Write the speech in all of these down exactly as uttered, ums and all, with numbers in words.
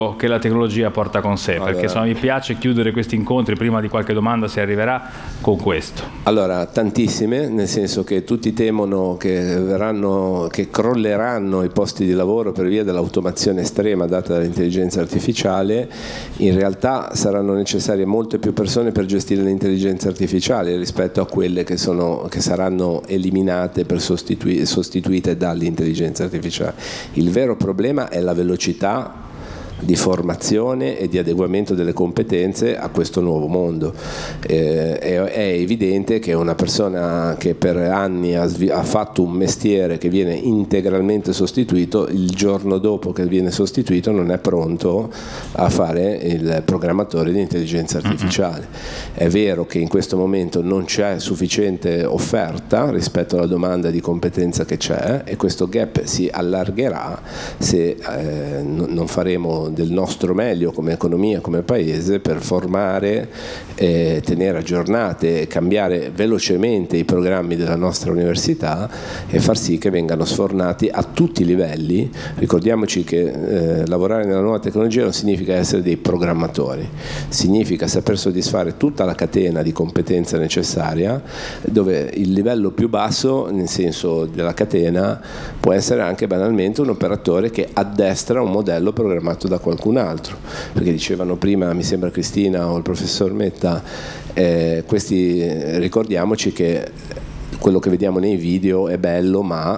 che la tecnologia porta con sé, allora, perché insomma, mi piace chiudere questi incontri prima di qualche domanda si arriverà con questo. Allora, tantissime, nel senso che tutti temono che verranno, che crolleranno i posti di lavoro per via dell'automazione estrema data dall'intelligenza artificiale. In realtà saranno necessarie molte più persone per gestire l'intelligenza artificiale rispetto a quelle che, sono, che saranno eliminate per sostitui, sostituite dall'intelligenza artificiale. Il vero problema è la velocità di formazione e di adeguamento delle competenze a questo nuovo mondo. Eh, è, è evidente che una persona che per anni ha, ha fatto un mestiere che viene integralmente sostituito, il giorno dopo che viene sostituito non è pronto a fare il programmatore di intelligenza artificiale. Mm-hmm. È vero che in questo momento non c'è sufficiente offerta rispetto alla domanda di competenza che c'è, e questo gap si allargherà se eh, non faremo del nostro meglio come economia, come paese, per formare, eh, tenere aggiornate e cambiare velocemente i programmi della nostra università e far sì che vengano sfornati a tutti i livelli. Ricordiamoci che eh, lavorare nella nuova tecnologia non significa essere dei programmatori, significa saper soddisfare tutta la catena di competenza necessaria, dove il livello più basso, nel senso della catena, può essere anche banalmente un operatore che addestra un modello programmato da qualcun altro, perché dicevano prima, mi sembra Cristina o il professor Metta, eh, questi, ricordiamoci che quello che vediamo nei video è bello, ma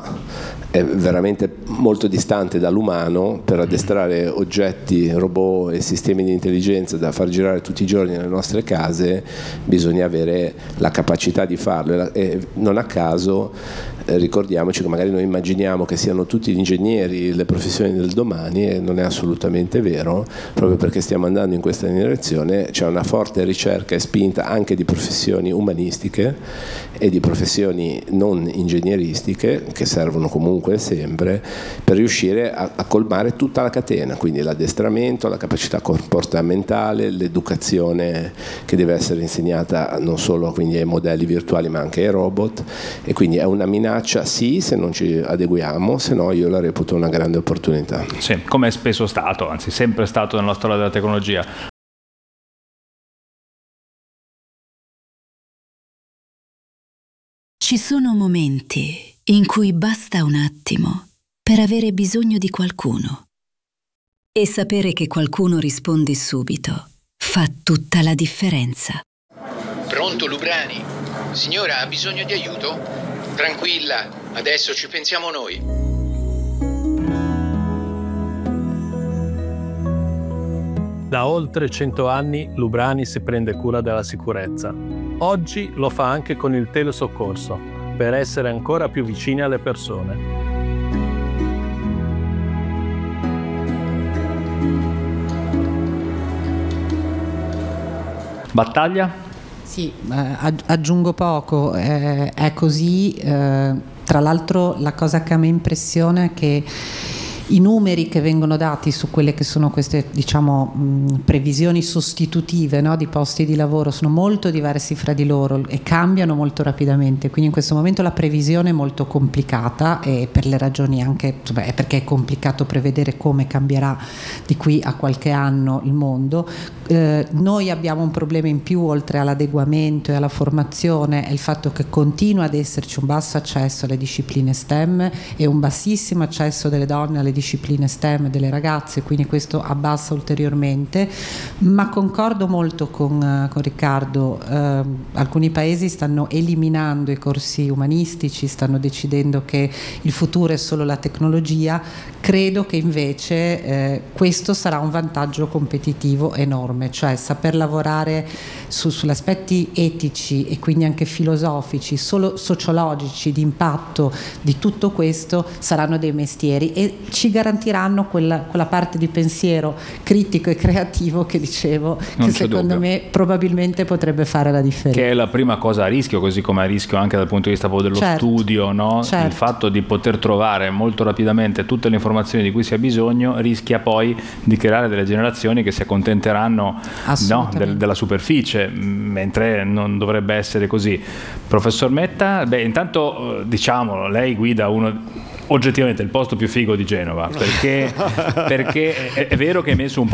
è veramente molto distante dall'umano. Per addestrare oggetti, robot e sistemi di intelligenza da far girare tutti i giorni nelle nostre case bisogna avere la capacità di farlo, e non a caso eh, ricordiamoci che magari noi immaginiamo che siano tutti gli ingegneri le professioni del domani, e non è assolutamente vero. Proprio perché stiamo andando in questa direzione c'è una forte ricerca e spinta anche di professioni umanistiche e di professioni non ingegneristiche, che servono comunque sempre per riuscire a, a colmare tutta la catena, quindi l'addestramento, la capacità comportamentale, l'educazione che deve essere insegnata non solo quindi ai modelli virtuali ma anche ai robot. E quindi è una minaccia, sì, se non ci adeguiamo, se no io la reputo una grande opportunità. Sì, come è spesso stato, anzi sempre stato nella storia della tecnologia. Ci sono momenti in cui basta un attimo per avere bisogno di qualcuno. E sapere che qualcuno risponde subito fa tutta la differenza. Pronto, Lubrani? Signora, ha bisogno di aiuto? Tranquilla, adesso ci pensiamo noi. Da oltre cento anni Lubrani si prende cura della sicurezza. Oggi lo fa anche con il telesoccorso, per essere ancora più vicini alle persone. Battaglia? Sì, eh, aggiungo poco, eh, è così. Eh, tra l'altro la cosa che a me impressiona è che i numeri che vengono dati su quelle che sono queste, diciamo, mh, previsioni sostitutive, no, di posti di lavoro sono molto diversi fra di loro e cambiano molto rapidamente, quindi in questo momento la previsione è molto complicata, e per le ragioni anche, insomma, è perché è complicato prevedere come cambierà di qui a qualche anno il mondo. Eh, noi abbiamo un problema in più, oltre all'adeguamento e alla formazione, è il fatto che continua ad esserci un basso accesso alle discipline STEM e un bassissimo accesso delle donne alle discipline STEM, delle ragazze, quindi questo abbassa ulteriormente. Ma concordo molto con, con Riccardo, eh, alcuni paesi stanno eliminando i corsi umanistici, stanno decidendo che il futuro è solo la tecnologia. Credo che invece eh, questo sarà un vantaggio competitivo enorme, cioè saper lavorare su, sugli aspetti etici e quindi anche filosofici, solo sociologici, di impatto di tutto questo, saranno dei mestieri e ci garantiranno quella, quella parte di pensiero critico e creativo che dicevo, non che secondo dubbio. me probabilmente potrebbe fare la differenza. Che è la prima cosa a rischio, così come a rischio anche dal punto di vista dello certo, studio, no? Certo. Il fatto di poter trovare molto rapidamente tutte le informazioni di cui si ha bisogno rischia poi di creare delle generazioni che si accontenteranno, no, del, della superficie, mentre non dovrebbe essere così. Professor Metta, beh, intanto diciamolo, lei guida uno oggettivamente il posto più figo di Genova, perché, perché è, è vero che hai messo un po'